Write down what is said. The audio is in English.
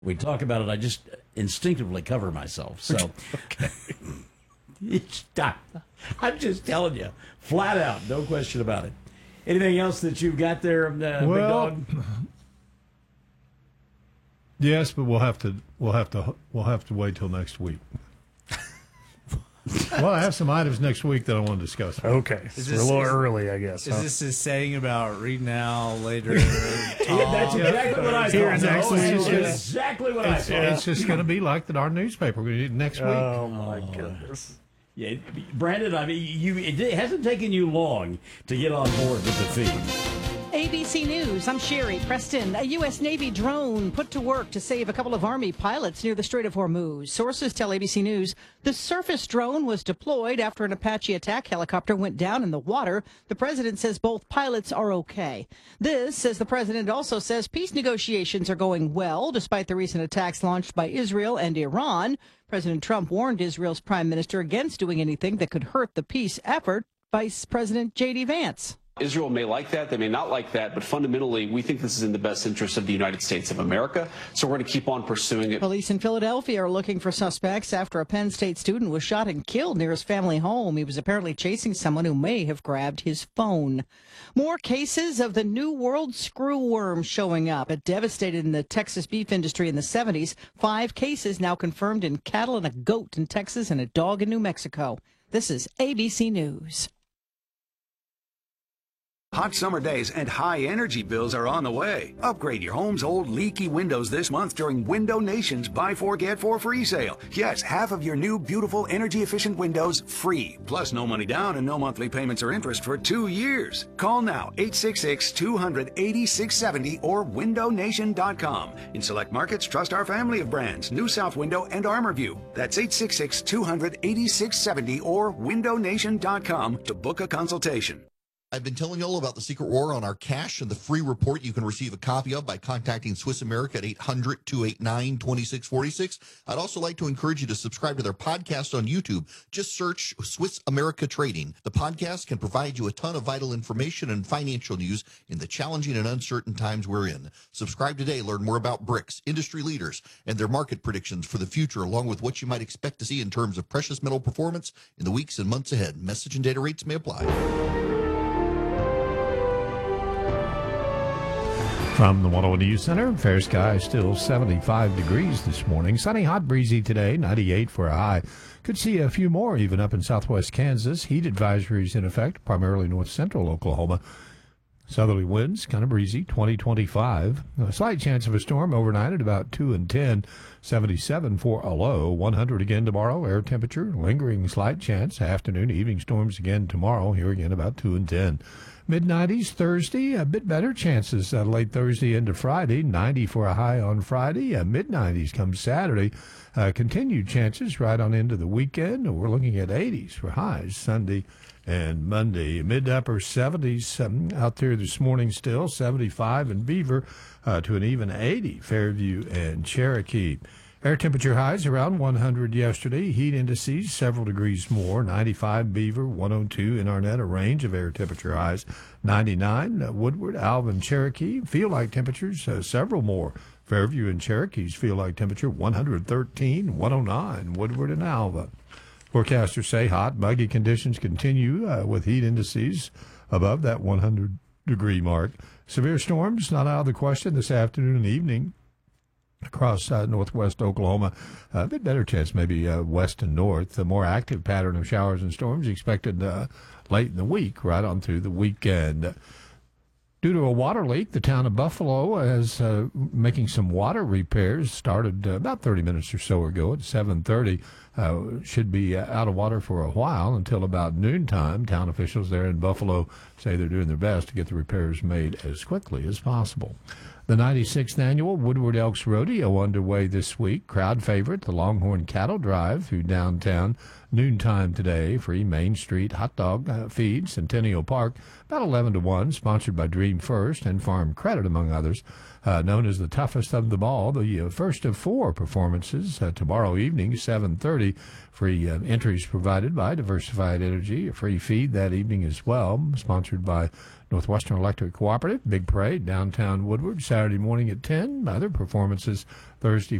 we talk about it, I just instinctively cover myself. So, I'm just telling you, flat out, no question about it. Anything else that you've got there, Big Dog? Yes, but we'll have to wait till next week. Well, I have some items next week that I want to discuss. Okay, so we're a little early, I guess. Is this his saying about read now, later? That's exactly what I thought. That's exactly what I thought. It's just going to be like our newspaper. We're going to do it next week. Oh, my goodness. Yeah, Brandon, I mean, it hasn't taken you long to get on board with the feed. ABC News, I'm Sherry Preston. A U.S. Navy drone put to work to save a couple of Army pilots near the Strait of Hormuz. Sources tell ABC News the surface drone was deployed after an Apache attack helicopter went down in the water. The president says both pilots are okay. This, as the president also says, peace negotiations are going well, despite the recent attacks launched by Israel and Iran. President Trump warned Israel's prime minister against doing anything that could hurt the peace effort. Vice President J.D. Vance. Israel may like that, they may not like that, but fundamentally, we think this is in the best interest of the United States of America, so we're going to keep on pursuing it. Police in Philadelphia are looking for suspects after a Penn State student was shot and killed near his family home. He was apparently chasing someone who may have grabbed his phone. More cases of the New World screwworm showing up. It devastated in the Texas beef industry in the 70s. 5 cases now confirmed in cattle and a goat in Texas and a dog in New Mexico. This is ABC News. Hot summer days and high energy bills are on the way. Upgrade your home's old leaky windows this month during Window Nation's Buy 4 Get 4 free sale. Yes, half of your new beautiful energy efficient windows free. Plus no money down and no monthly payments or interest for 2 years. Call now 866-200-8670 or windownation.com. In select markets, trust our family of brands, New South Window and ArmorView. That's 866-200-8670 or windownation.com to book a consultation. I've been telling you all about the Secret War on our cash and the free report you can receive a copy of by contacting Swiss America at 800-289-2646. I'd also like to encourage you to subscribe to their podcast on YouTube. Just search Swiss America Trading. The podcast can provide you a ton of vital information and financial news in the challenging and uncertain times we're in. Subscribe today. Learn more about BRICS, industry leaders, and their market predictions for the future, along with what you might expect to see in terms of precious metal performance in the weeks and months ahead. Message and data rates may apply. From the 101 News Center, fair sky, still 75 degrees this morning. Sunny, hot, breezy today, 98 for a high. Could see a few more even up in southwest Kansas. Heat advisories in effect, primarily north central Oklahoma. Southerly winds, kind of breezy, 20-25. A slight chance of a storm overnight at about 2 and 10. 77 for a low. 100 again tomorrow. Air temperature, lingering slight chance. Afternoon, evening storms again tomorrow. Here again about 2 and 10. Mid-90s Thursday, a bit better chances late Thursday into Friday. 90 for a high on Friday. Mid-90s comes Saturday. Continued chances right on into the weekend. We're looking at 80s for highs Sunday and Monday. Mid-upper 70s out there this morning still. 75 in Beaver to an even 80 Fairview and Cherokee. Air temperature highs around 100 yesterday. Heat indices several degrees more. 95 Beaver, 102 in Arnett, a range of air temperature highs. 99 Woodward, Alvin, Cherokee. Feel like temperatures several more. Fairview and Cherokee's feel like temperature 113, 109 Woodward and Alva. Forecasters say hot, muggy conditions continue with heat indices above that 100-degree mark. Severe storms not out of the question this afternoon and evening. Across northwest Oklahoma, a bit better chance maybe west and north. A more active pattern of showers and storms expected late in the week, right on through the weekend. Due to a water leak, the town of Buffalo is making some water repairs. Started about 30 minutes or so ago at 7:30. Should be out of water for a while until about noontime. Town officials there in Buffalo say they're doing their best to get the repairs made as quickly as possible. The 96th annual Woodward Elks Rodeo underway this week. Crowd favorite, the Longhorn Cattle Drive through downtown. Noontime today, free Main Street hot dog feed, Centennial Park, about 11 to 1, sponsored by Dream First and Farm Credit, among others. Known as the toughest of them all, the first of 4 performances tomorrow evening, 7:30. Free entries provided by Diversified Energy. A free feed that evening as well, sponsored by Northwestern Electric Cooperative, big parade, downtown Woodward, Saturday morning at 10. Other performances Thursday,